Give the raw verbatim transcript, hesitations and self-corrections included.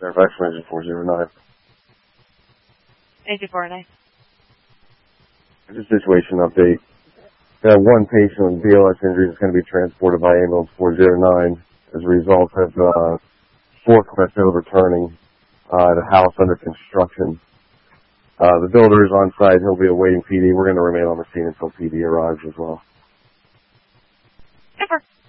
Fairfax Engine four zero nine. Engine four oh nine. Just a situation update. We have one patient with B L S injury that's going to be transported by ambulance four zero nine as a result of uh, forklift overturning uh, at a house under construction. Uh, the builder is on site. He'll be awaiting P D. We're going to remain on the scene until P D arrives as well. Super.